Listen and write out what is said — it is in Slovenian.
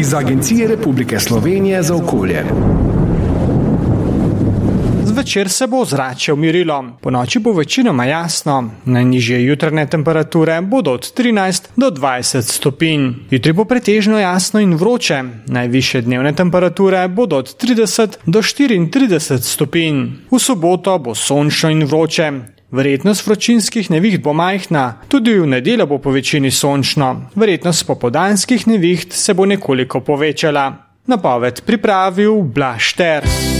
iz Agencije Republike Slovenije za okolje. Zvečer se bo ozračje umirilo. Ponoči bo večinoma jasno. Najnižje jutranje temperature bodo od 13 do 20 stopinj. Jutri bo pretežno jasno in vroče. Najvišje dnevne temperature bodo od 30 do 34 stopinj. V soboto bo sončno in vroče. Verjetnost vročinskih neviht bo majhna, tudi v nedeljo bo po večini sončno. Verjetnost popoldanskih neviht se bo nekoliko povečala. Napoved pripravil Blaž Šters.